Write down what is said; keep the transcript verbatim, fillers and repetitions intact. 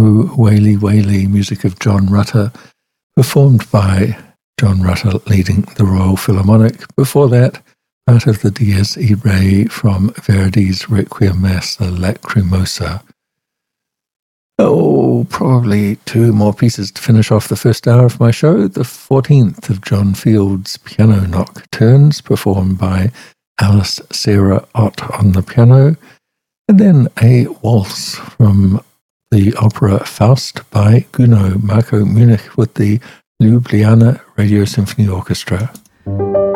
Oh Waly Waly, music of John Rutter, performed by John Rutter leading the Royal Philharmonic. Before that, part of the Dies Irae from Verdi's Requiem Mass, the Lacrimosa. Oh, probably two more pieces to finish off the first hour of my show. The fourteenth of John Field's Piano Nocturnes, performed by Alice Sarah Ott on the piano, and then a waltz from the opera Faust by Guno Marco Munich with the Ljubljana Radio Symphony Orchestra.